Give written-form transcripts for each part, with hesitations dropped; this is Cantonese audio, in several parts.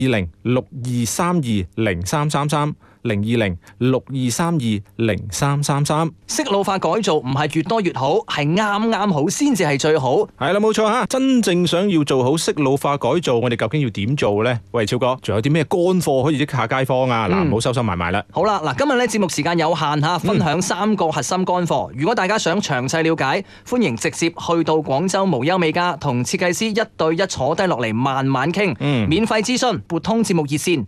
02-6232-0333。02-6232-0333。 息老化改造唔係越多越好，係啱啱好先至係最好。 係啦，冇錯吓。真正想要做好息老化改造，我哋究竟要點做呢？喂，超哥，仲有啲咩乾貨可以益下街坊啊？嗱，唔好收收埋埋啦。 好啦，嗱，今日咧節目時間有限吓，分享3個核心乾貨。如果大家想詳細了解，歡迎直接去到廣州無憂美家，同設計師1對1坐低落嚟慢慢傾。免費諮詢，撥通節目熱線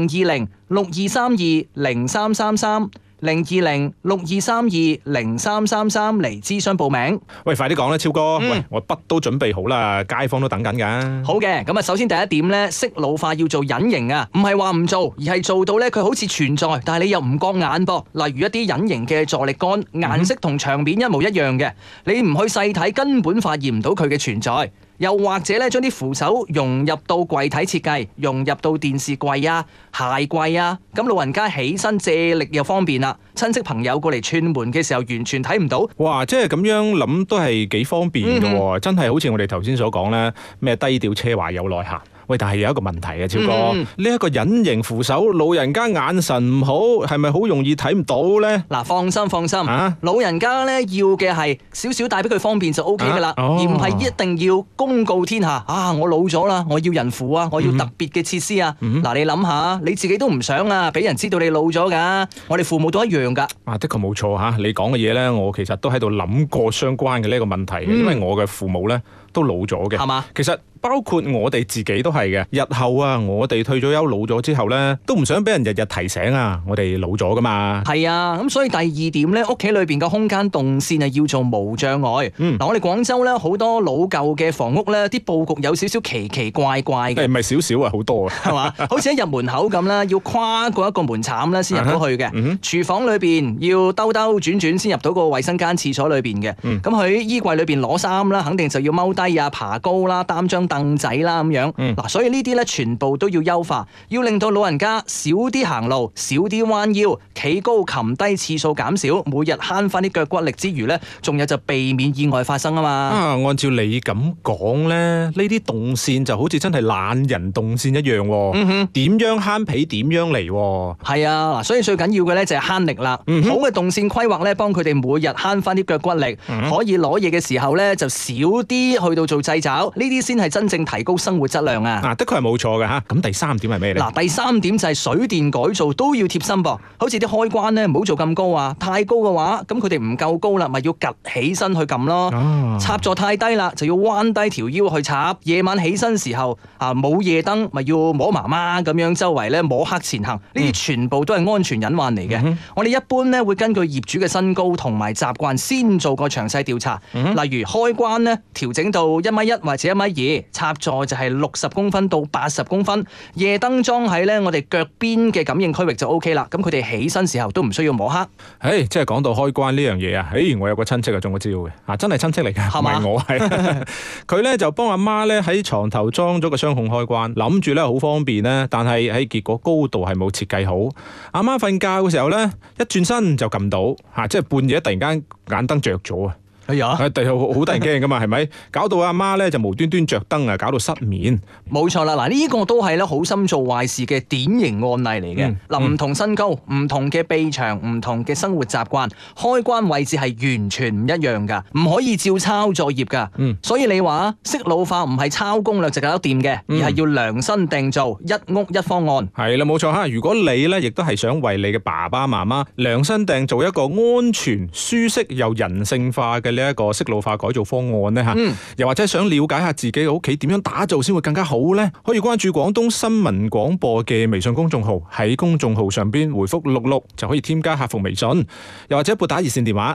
020-6232-0333。020-6232-0333嚟諮詢報名。 喂，快啲講啦，超哥。喂，我筆都準備好啦，街坊都等緊噶。 好嘅，咁啊，首先第一點咧，息老化要做隱形啊，唔係話唔做，而係做到咧佢好似存在，但係你又唔覺眼噃。例如一啲隱形嘅助力桿，顏色同牆面一模一樣嘅，你唔去細睇，根本發現唔到佢嘅存在。又或者咧，將啲扶手融入到櫃體設計，融入到電視櫃啊、鞋櫃啊，咁老人家起身借力又方便啦。親戚朋友過嚟串門嘅時候，完全睇唔到。 哇！即係咁樣諗都係幾方便嘅喎，真係好似我哋頭先所講咧，咩低調奢華有內涵。喂，但係有一個問題啊，超哥，呢一個隱形扶手，老人家眼神唔好，係咪好容易睇唔到呢？ 嗱，放心，老人家咧要嘅係少少帶俾佢方便就 OK 噶啦，而唔係一定要公告天下啊！我老咗啦，我要人扶啊，我要特別嘅設施啊。嗱，你諗下，你自己都唔想啊，俾人知道你老咗噶。我哋父母都一樣噶。 啊，的確冇錯吓，你講嘅嘢咧，我其實都喺度諗過相關嘅呢一個問題嘅，因為我嘅父母咧都老咗嘅，係嘛？其實包括我哋自己都係嘅。日後啊，我哋退咗休老咗之後咧，都唔想俾人日日提醒啊，我哋老咗噶嘛。 係啊，咁所以第二點咧，屋企裏邊嘅空間動線啊，要做無障礙。嗱，我哋廣州咧好多老舊嘅房屋咧，啲佈局有少少奇奇怪怪嘅。 唔係少少啊，好多啊， 係嘛？好似一入門口咁啦，要跨過一個門檻啦，先入到去嘅。廚房裏邊要兜兜轉轉先入到個衛生間、廁所裏邊嘅。咁喺衣櫃裏邊攞衫啦，肯定就要踎低啊、爬高啦、擔張凳仔啦咁樣。嗱，所以呢啲咧全部都要優化，要令到老人家少啲行路、少啲彎腰、企高擒低次數減少，每日慳翻啲腳骨力之餘咧，仲有就避免意外發生啊嘛。 按照你咁講咧，呢啲動線就好似真係懶人動線一樣喎。點樣慳皮點樣嚟喎？係啊，嗱，所以最緊要嘅咧就係慳力啦。好嘅動線規劃咧，幫佢哋每日慳翻啲腳骨力，可以攞嘢嘅時候咧就少啲去到做掣肘，呢啲先係真正提高生活質量啊！ 的確係冇錯嘅嚇。咁第三點係咩咧？ 嗱，第三點就係水電改造都要貼心噃，好似啲開關咧唔好做咁高啊，太高嘅話，咁佢哋唔夠高啦，咪要趌起身去撳咯。插座太低啦，就要彎低條腰去插。夜晚起身時候啊，冇夜燈，咪要摸媽媽咁樣周圍咧摸黑前行。呢啲全部都係安全隱患嚟嘅。我哋一般咧會根據業主嘅身高同埋習慣先做個詳細調查。例如開關咧調整到1.1米或者1.2米，插座就係60公分到80公分，夜燈裝喺咧我哋腳邊嘅感應區域就 OK 啦。咁佢哋起身時候都唔需要摸黑。 即係講到開關呢樣嘢啊，我有個親戚中咗招嘅，真係親戚嚟嘅，唔係我係。佢咧就幫阿媽咧喺床頭裝咗個雙控開關，諗住咧好方便咧，但係結果高度係冇設計好。阿媽瞓覺嘅時候咧，一轉身就撳到，即係半夜突然間眼燈着咗啊！好得人驚噶嘛，係咪？搞到阿媽咧就無端端着燈啊，搞到失眠。 冇錯啦，嗱，呢個都係咧好心做壞事嘅典型案例嚟嘅。嗱，唔同身高、唔同嘅臂長、唔同嘅生活習慣，開關位置係完全唔一樣噶，唔可以照抄作業噶。所以你話息老化唔係抄攻略就搞得掂嘅，而係要量身訂造，一屋一方案。係啦， 冇錯吓。如果你咧亦都係想為你嘅爸爸媽媽量身訂造一個安全、舒適又人性化嘅呢一個息老化改造方案呢，又或者想了解下自己嘅屋企點樣打造先會更加好呢？可以關注廣東新聞廣播嘅微信公眾號，喺公眾號上邊回覆66就可以添加客服微信，又或者撥打熱線電話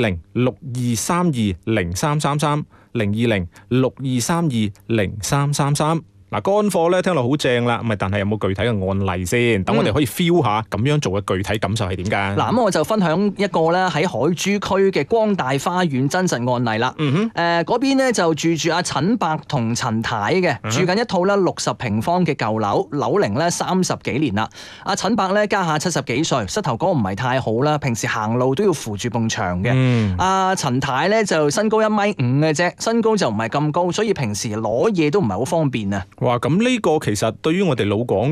020-6232-0333 020-6232-0333。嗱，乾貨咧聽落好正啦，但係有冇具體嘅案例先？等我哋可以 feel 下咁樣做嘅具體感受係點㗎？ 嗱，咁我就分享一個咧喺海珠區嘅光大花園真實案例啦。嗰邊咧就住阿陳伯同陳太嘅，住緊一套咧60平方嘅舊樓，樓齡咧30幾年啦。阿陳伯咧家下70幾歲，膝頭哥唔係太好啦，平時行路都要扶住埲牆嘅。阿陳太咧就身高1.5米嘅啫，身高就唔係咁高，所以平時攞嘢都唔係好方便啊。 哇！咁呢個其實對於我哋老廣